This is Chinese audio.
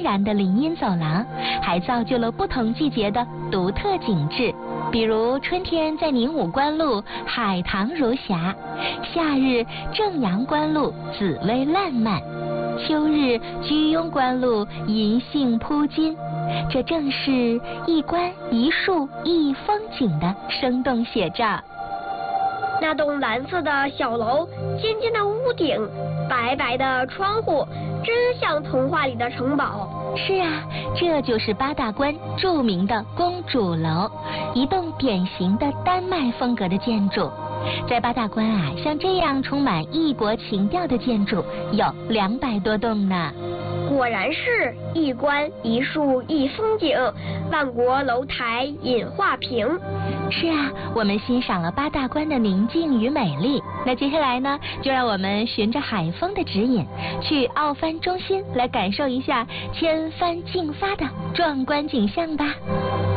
然的林荫走廊，还造就了不同季节的独特景致。比如春天在宁武关路海棠如霞，夏日正阳关路紫薇烂漫，秋日居庸关路银杏铺金。这正是一关一树一风景的生动写照。 那栋蓝色的小楼，尖尖的屋顶，白白的窗户，真像童话里的城堡。 是啊，这就是八大关著名的公主楼，一栋典型的丹麦风格的建筑。在八大关啊，像这样充满异国情调的建筑有200多栋呢。 果然是一关一树一风景，万国楼台引画屏。 是啊，我们欣赏了八大关的宁静与美丽。那接下来呢，就让我们循着海风的指引，去奥帆中心来感受一下千帆竞发的壮观景象吧。